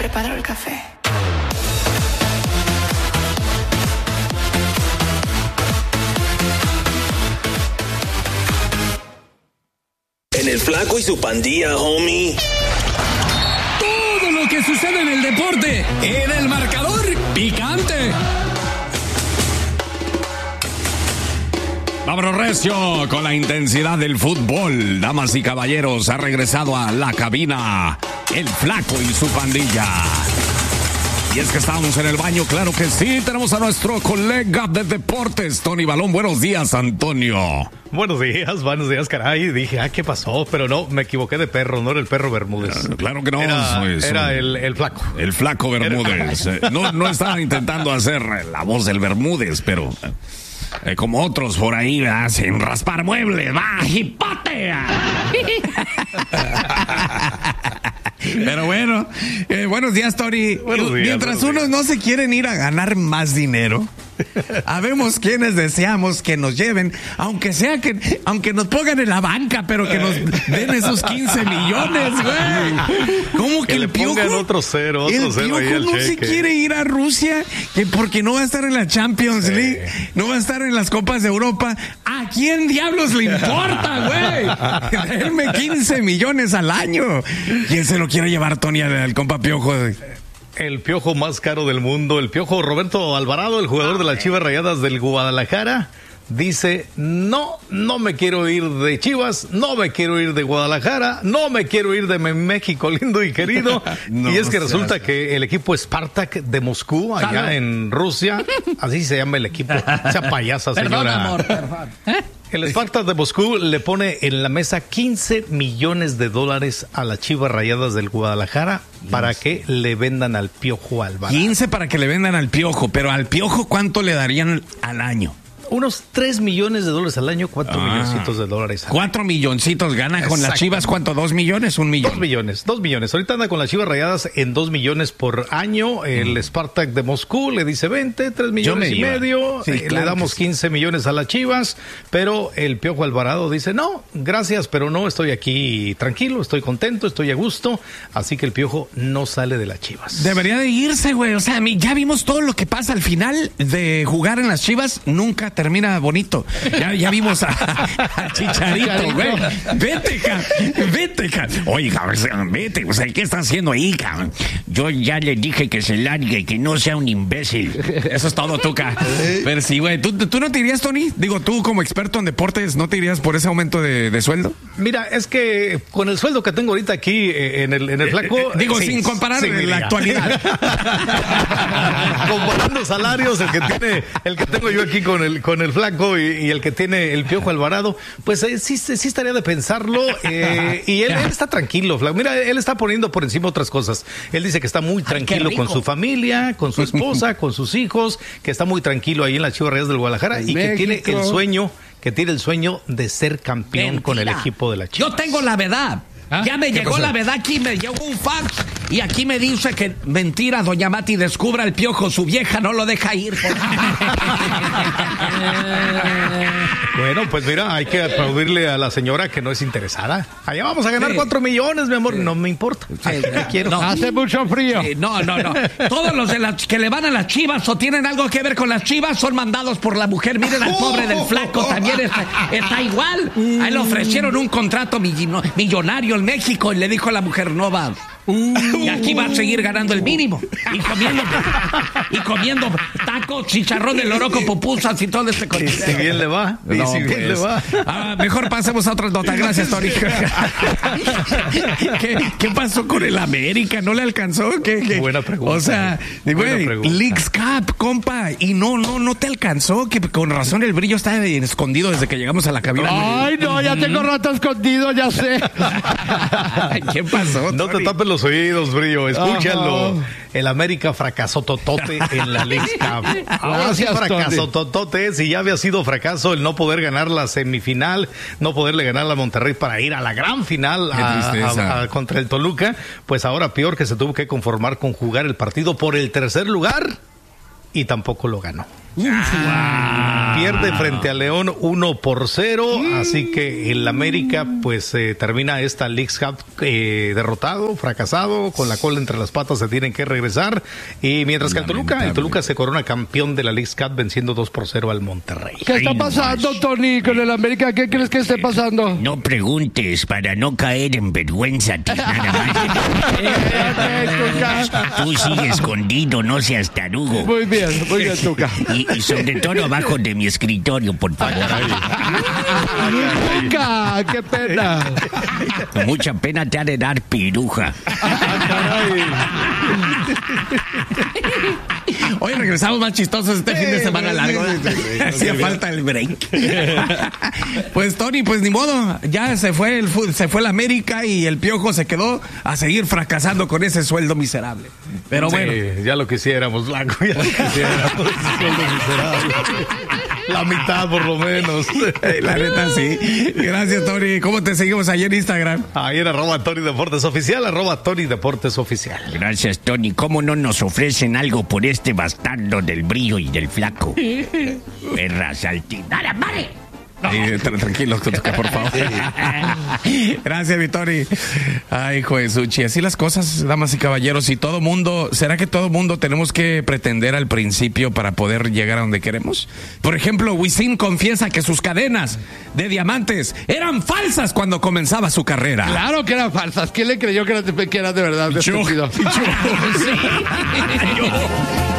preparo el café. En el Flaco y su pandilla, homie. Todo lo que sucede en el deporte, en el marcador picante. Vámonos recio con la intensidad del fútbol. Damas y caballeros, ha regresado a la cabina el Flaco y su pandilla. Y es que estamos en el baño, claro que sí. Tenemos a nuestro colega de deportes, Tony Balón. Buenos días, Antonio. Buenos días, caray. Dije, ¿qué pasó? Pero no, me equivoqué de perro, no era el perro Bermúdez. Claro que no. Era el Flaco. El Flaco Bermúdez. No estaba intentando hacer la voz del Bermúdez, pero... como otros por ahí, sin raspar muebles, va, hipote. Pero bueno, buenos días, Tony. Mientras unos no se quieren ir a ganar más dinero, habemos quienes deseamos que nos lleven, aunque nos pongan en la banca, pero que nos den esos 15 millones, güey. ¿Cómo que le el Piojo? Pongan otro cero ahí al No cheque. se quiere ir a Rusia, que porque no va a estar en la Champions League, no va a estar en las Copas de Europa. ¿A quién diablos le importa, güey? Denme 15 millones al año. ¿Quién se lo quiere llevar, Tony, al compa Piojo? El Piojo más caro del mundo, el Piojo Roberto Alvarado, el jugador de las Chivas Rayadas del Guadalajara, dice, no me quiero ir de Chivas, no me quiero ir de Guadalajara, no me quiero ir de México lindo y querido. Y es que resulta que el equipo Spartak de Moscú, allá en Rusia, así se llama el equipo, esa payasa señora. Perdón, amor, perdón. El Spartak de Moscú le pone en la mesa $15 millones a las Chivas Rayadas del Guadalajara para que le vendan al Piojo Alvarado. 15 para que le vendan al Piojo, pero al Piojo, ¿cuánto le darían al año? Unos $3 millones al año, $4 milloncitos al año. 4 milloncitos gana con las Chivas, ¿cuánto? ¿2 millones? ¿1 millón? 2 millones. Ahorita anda con las Chivas Rayadas en 2 millones por año. El Spartak de Moscú le dice 20, 3 millones y medio. Sí, claro, le damos 15 millones a las Chivas, pero el Piojo Alvarado dice, no, gracias, pero no, estoy aquí tranquilo, estoy contento, estoy a gusto. Así que el Piojo no sale de las Chivas. Debería de irse, güey. O sea, ya vimos todo lo que pasa al final de jugar en las Chivas. Nunca termina bonito. Ya vimos a Chicharito, güey. Vete, cabrón. Oye, cabrón, vete. O sea, ¿qué está haciendo ahí, cabrón? Yo ya le dije que se largue, que no sea un imbécil. Eso es todo, Tuca. Pero sí, güey. ¿Tú no te irías, Tony? Digo, tú como experto en deportes, ¿no te irías por ese aumento de sueldo? Mira, es que con el sueldo que tengo ahorita aquí en el Flaco... digo, sin comparar la actualidad. Comparando salarios, el que tengo yo aquí con el Flaco y el que tiene el Piojo Alvarado, pues sí estaría de pensarlo. Y él está tranquilo, Flaco. Mira, él está poniendo por encima otras cosas. Él dice que está muy tranquilo con su familia, con su esposa, con sus hijos, que está muy tranquilo ahí en las Chivas Rayadas del Guadalajara y que tiene el sueño de ser campeón. Mentira. Con el equipo de la Chivas. Yo tengo la verdad. Ya me llegó la verdad aquí, me llegó un fax y aquí me dice que mentira, doña Mati, descubra el Piojo, su vieja no lo deja ir. Bueno, pues mira, hay que aplaudirle a la señora que no es interesada. Allá vamos a ganar 4 millones, mi amor, no me importa. Quiero. No. Hace mucho frío. No. Todos los que le van a las Chivas o tienen algo que ver con las Chivas son mandados por la mujer. Miren al pobre del Flaco, también está igual. A él le ofrecieron un contrato millonario en México y le dijo a la mujer, no va. Y aquí va a seguir ganando el mínimo y comiendo tacos, chicharrón de loroco, pupusas y todo este contenido. Si bien le va, le va. Mejor pasemos a otras notas. Gracias, Tony. ¿Qué pasó con el América? ¿No le alcanzó? Buena pregunta. O sea, güey, Leagues Cup, compa, y no te alcanzó, que con razón el brillo está escondido desde que llegamos a la cabina. Ay, no, ya tengo rato escondido, ya sé. ¿Qué pasó, No te tapes los oídos, Brillo, escúchalo. Ajá. El América fracasó totote en la Leagues Cup. Ahora sí fracasó totote. Si ya había sido fracaso el no poder ganar la semifinal, no poderle ganar a Monterrey para ir a la gran final contra el Toluca, pues ahora peor, que se tuvo que conformar con jugar el partido por el tercer lugar y tampoco lo ganó. pierde frente a León 1-0, así que el América pues termina esta League Cup derrotado, fracasado, con la cola entre las patas, se tienen que regresar, y mientras que el Toluca se corona campeón de la League Cup venciendo 2-0 al Monterrey. ¿Qué está pasando, Tony, con el América? ¿Qué crees que esté pasando? No preguntes para no caer en vergüenza, nada más. Tú sigue escondido, no seas tarugo. Muy bien, Tuca. Y sobre todo abajo de mi escritorio, por favor. Tuca, qué pena. Mucha pena te ha de dar piruja. Hoy regresamos más chistosos este fin de semana largo. Hacía falta el break. Pues Tony, pues ni modo, ya se fue el América y el Piojo se quedó a seguir fracasando con ese sueldo miserable. Pero bueno, ya lo quisiéramos, Blanco, ya lo quisiéramos. Sueldo miserable. La mitad por lo menos. La neta sí. Gracias, Tony. ¿Cómo te seguimos ahí en Instagram? Ahí en @Tony Deportes Oficial, @Tony Deportes Oficial. Gracias, Tony. ¿Cómo no nos ofrecen algo por este bastardo del Brillo y del Flaco? Perra saltinada, madre. Tranquilos, por favor. Gracias, Vitori. Ay, hijo de Suchi. Así las cosas, damas y caballeros. Y todo mundo, ¿será que todo mundo tenemos que pretender al principio para poder llegar a donde queremos? Por ejemplo, Wisin confiesa que sus cadenas de diamantes eran falsas cuando comenzaba su carrera. Claro que eran falsas. ¿Quién le creyó que eran de verdad? Yo. Estúpido. Yo.